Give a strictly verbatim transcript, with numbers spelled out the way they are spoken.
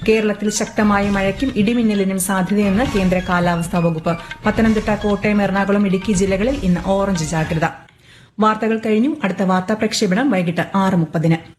കേരളത്തിൽ ശക്തമായ മഴയ്ക്കും ഇടിമിന്നലിനും സാധ്യതയെന്ന് കേന്ദ്ര കാലാവസ്ഥാ വകുപ്പ്. പത്തനംതിട്ട, കോട്ടയം, എറണാകുളം, ഇടുക്കി ജില്ലകളിൽ ഇന്ന് ഓറഞ്ച് ജാഗ്രത. വാർത്തകൾ കഴിഞ്ഞു. അടുത്ത വാർത്താ പ്രക്ഷേപണം വൈകിട്ട് ആറ് മുപ്പതിന്.